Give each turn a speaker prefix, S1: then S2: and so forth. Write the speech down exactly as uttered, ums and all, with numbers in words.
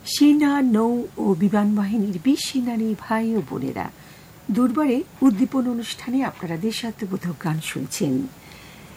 S1: সেনা, নৌ ও বিমান বাহিনীর বীর সেনানী ভাই ও বোনেরা, দুর্বারে উদ্দীপন অনুষ্ঠানে আপনারা দেশাত্মবোধক গান শুনছেন।